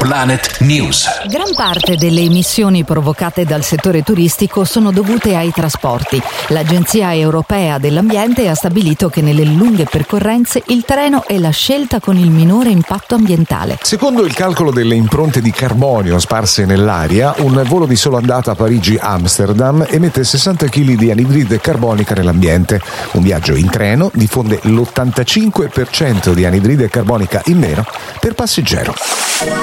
Planet News. Gran parte delle emissioni provocate dal settore turistico sono dovute ai trasporti. L'Agenzia Europea dell'Ambiente ha stabilito che nelle lunghe percorrenze il treno è la scelta con il minore impatto ambientale. Secondo il calcolo delle impronte di carbonio sparse nell'aria, un volo di sola andata Parigi-Amsterdam emette 60 kg di anidride carbonica nell'ambiente. Un viaggio in treno diffonde l'85% di anidride carbonica in meno per passeggero.